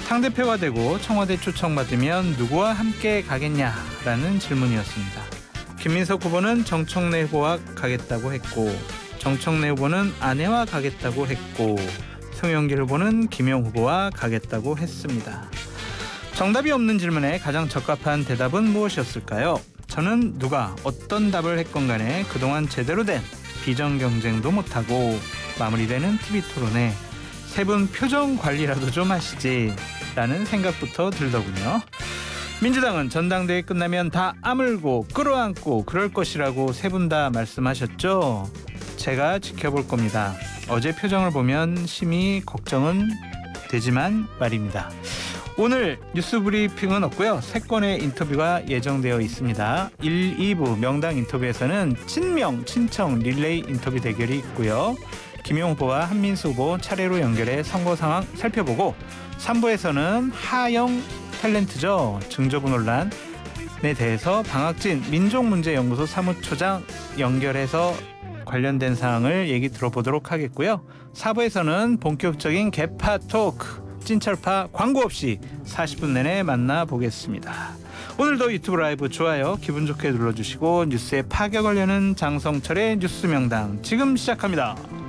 당대표가 되고 청와대 초청받으면 누구와 함께 가겠냐라는 질문이었습니다. 김민석 후보는 정청래 후보와 가겠다고 했고, 정청래 후보는 아내와 가겠다고 했고, 송영길 후보는 김영 후보와 가겠다고 했습니다. 정답이 없는 질문에 가장 적합한 대답은 무엇이었을까요? 저는 누가 어떤 답을 했건 간에 그동안 제대로 된 비정경쟁도 못하고 마무리되는 TV토론에 세 분 표정 관리라도 좀 하시지 라는 생각부터 들더군요. 민주당은 전당대회 끝나면 다 아물고 끌어안고 그럴 것이라고 세 분 다 말씀하셨죠? 제가 지켜볼 겁니다. 어제 표정을 보면 심히 걱정은 되지만 말입니다. 오늘 뉴스 브리핑은 없고요. 3건의 인터뷰가 예정되어 있습니다. 1, 2부 명당 인터뷰에서는 친명, 친청 릴레이 인터뷰 대결이 있고요. 김용 후보와 한민수 후보 차례로 연결해 선거 상황 살펴보고 3부에서는 하영 탤런트죠. 증조부 논란에 대해서 방학진 민족문제연구소 사무처장 연결해서 관련된 사항을 얘기 들어보도록 하겠고요. 4부에서는 본격적인 개파 토크 찐철파 광고 없이 40분 내내 만나보겠습니다. 오늘도 유튜브 라이브 좋아요 기분 좋게 눌러주시고 뉴스에 파격을 여는 장성철의 뉴스 명당 지금 시작합니다.